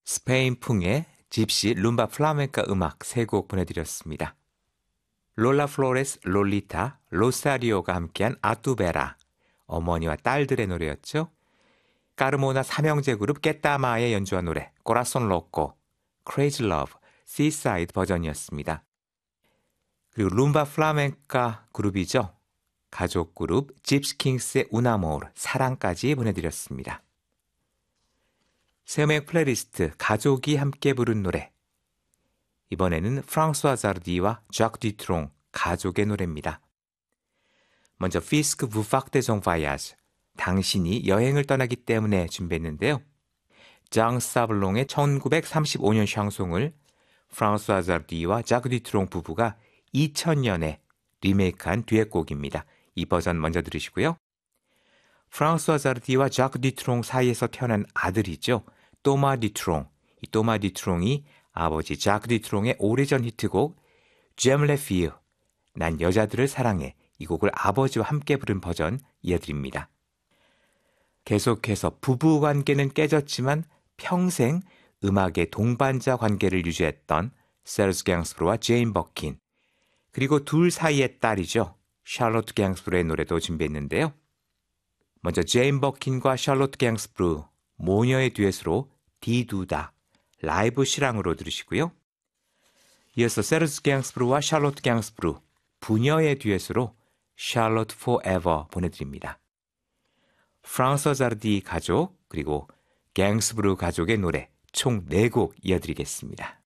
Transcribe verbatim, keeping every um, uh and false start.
스페인풍의 집시, 룸바, 플라멘카 음악 세 곡 보내드렸습니다. 롤라 플로레스, 롤리타, 로사리오가 함께한 아뚜베라, 어머니와 딸들의 노래였죠. 까르모나 삼형제 그룹 깨따마의 연주한 노래 코라손 로꼬, 크레이지 러브, 시사이드 버전이었습니다. 그리고 룸바 플라멘카 그룹이죠. 가족 그룹 집시 킹스의 우나모르, 사랑까지 보내드렸습니다. 세음의 플레이리스트 가족이 함께 부른 노래, 이번에는 프랑스와 자르디와 ዣ크 디트롱 가족의 노래입니다. 먼저 피스크 부팍 데종 바야즈, 당신이 여행을 떠나기 때문에 준비했는데요. 장 사블롱의 천구백삼십오 년 샹송을 프랑스와 자르디와 ዣ크 디트롱 부부가 이천 년에 리메이크한 듀엣곡입니다. 이 버전 먼저 들으시고요. 프랑스와 자르디와 ዣ크 디트롱 사이에서 태어난 아들이죠. 또마 디트롱. 이 또마 디트롱이 아버지 ዣ크 디트롱의 오래전 히트곡 J'aime les filles, 난 여자들을 사랑해, 이 곡을 아버지와 함께 부른 버전 이어드립니다. 계속해서 부부관계는 깨졌지만 평생 음악의 동반자 관계를 유지했던 세르주 갱스브르와 제인 버킨, 그리고 둘 사이의 딸이죠. 샬롯 갱스브르의 노래도 준비했는데요. 먼저 제인 버킨과 샬롯 갱스브르, 모녀의 듀엣으로 디두다, 라이브 실황으로 들으시고요. 이어서 세르주 갱스브르와 샬롯 갱스브르, 부녀의 듀엣으로 샬롯 포에버 보내드립니다. 프랑스 자르디 가족 그리고 갱스브르 가족의 노래 총 네 곡 이어드리겠습니다.